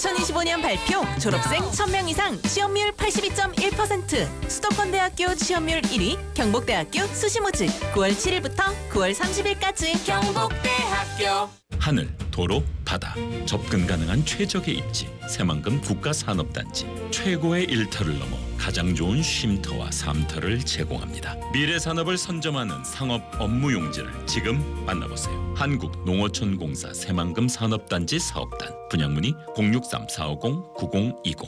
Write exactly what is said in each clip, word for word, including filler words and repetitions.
이천이십오 년 발표 졸업생 천 명 이상 취업률 팔십이 점 일 퍼센트 수도권대학교 취업률 일 위 경북대학교 수시모집 구월 칠일부터 구월 삼십일까지 경북대학교. 하늘, 도로, 바다 접근 가능한 최적의 입지 새만금 국가산업단지 최고의 일터를 넘어 가장 좋은 쉼터와 삶터를 제공합니다. 미래산업을 선점하는 상업 업무 용지를 지금 만나보세요. 한국농어촌공사 새만금 산업단지 사업단 분양문의 공육삼 사오공 구공이공.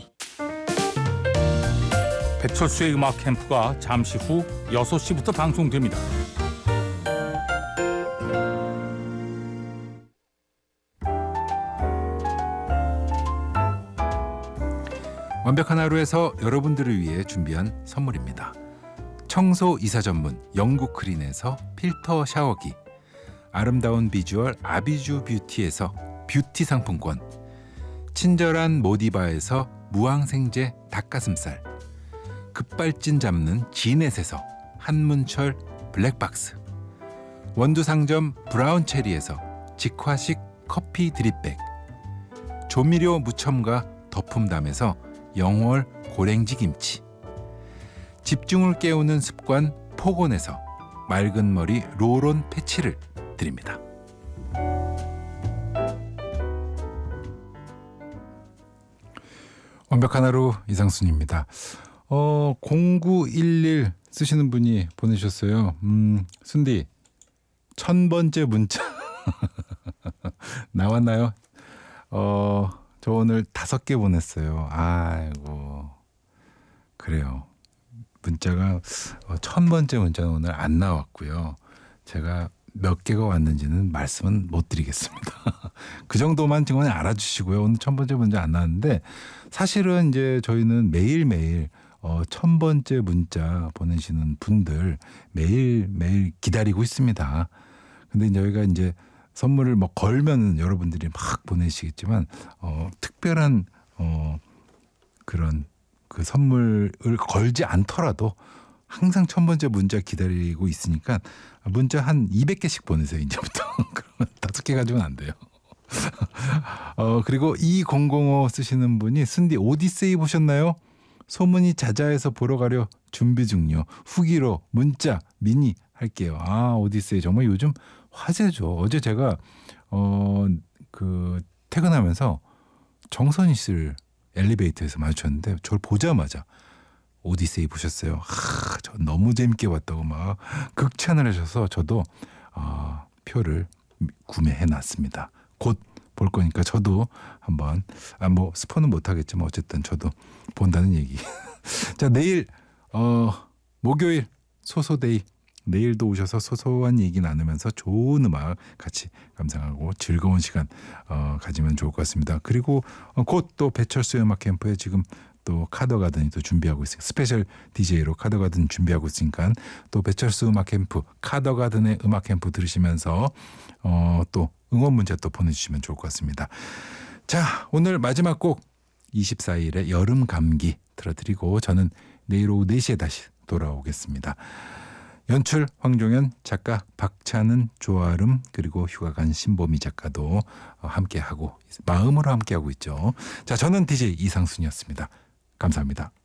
배철수의 음악 캠프가 잠시 후 여섯 시부터 방송됩니다. 완벽한 하루에서 여러분들을 위해 준비한 선물입니다. 청소 이사 전문 영국 크린에서 필터 샤워기, 아름다운 비주얼 아비주 뷰티에서 뷰티 상품권, 친절한 모디바에서 무항생제 닭가슴살, 급발진 잡는 지넷에서 한문철 블랙박스, 원두 상점 브라운 체리에서 직화식 커피 드립백, 조미료 무첨가 덕품담에서 영월 고랭지 김치, 집중을 깨우는 습관 포곤에서 맑은 머리 롤온 패치를 드립니다. 완벽한 하루 이상순입니다. 어, 공구일일 쓰시는 분이 보내셨어요. 음, 순디 천 번째 문자 나왔나요? 어, 저 오늘 다섯 개 보냈어요. 아이고, 그래요. 문자가 어, 천 번째 문자는 오늘 안 나왔고요. 제가 몇 개가 왔는지는 말씀은 못 드리겠습니다. 그 정도만 지금 알아주시고요. 오늘 천 번째 문자 안 나왔는데 사실은 이제 저희는 매일매일 어, 천 번째 문자 보내시는 분들 매일매일 기다리고 있습니다. 근데 저희가 이제 선물을 뭐 걸면 여러분들이 막 보내시겠지만 어, 특별한 어, 그런 그 선물을 걸지 않더라도 항상 천 번째 문자 기다리고 있으니까 문자 한 이백 개씩 보내세요. 이제부터. 그러면 다섯 개 가지고는 안 돼요. 어, 그리고 이공공오 쓰시는 분이 순디 오디세이 보셨나요? 소문이 자자해서 보러 가려 준비 중요. 후기로 문자 미니 할게요. 아, 오디세이 정말 요즘 화제죠. 어제 제가 어, 그 퇴근하면서 정선희 씨를 엘리베이터에서 마주쳤는데 저를 보자마자 오디세이 보셨어요? 하, 저 너무 재밌게 봤다고 막 극찬을 하셔서 저도 어, 표를 구매해 놨습니다. 곧 볼 거니까 저도 한번 아, 뭐 스포는 못 하겠지만 어쨌든 저도 본다는 얘기. 자, 내일 어, 목요일 소소데이. 내일도 오셔서 소소한 얘기 나누면서 좋은 음악 같이 감상하고 즐거운 시간 어, 가지면 좋을 것 같습니다. 그리고 어, 곧 또 배철수의 음악 캠프에 지금 또 카더가든이 또 준비하고 있으니까 스페셜 디제이로 카더가든 준비하고 있으니까 또 배철수 음악 캠프 카더가든의 음악 캠프 들으시면서 어, 또 응원 문자 또 보내주시면 좋을 것 같습니다. 자, 오늘 마지막 곡 이십사일의 여름 감기 들어드리고 저는 내일 오후 네 시에 다시 돌아오겠습니다. 연출 황종현, 작가 박찬은, 조아름, 그리고 휴가 간 신보미 작가도 함께하고 마음으로 함께하고 있죠. 자, 저는 디제이 이상순이었습니다. 감사합니다.